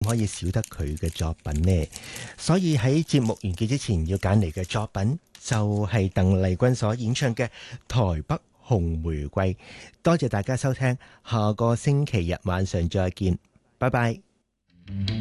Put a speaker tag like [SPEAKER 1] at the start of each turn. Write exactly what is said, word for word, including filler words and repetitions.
[SPEAKER 1] 唔可以少得佢嘅作品呢？所以喺節目完結之前要揀嚟嘅作品就係鄧麗君所演唱嘅《台北紅玫瑰》。多謝大家收聽，下個星期日晚上再見，拜拜。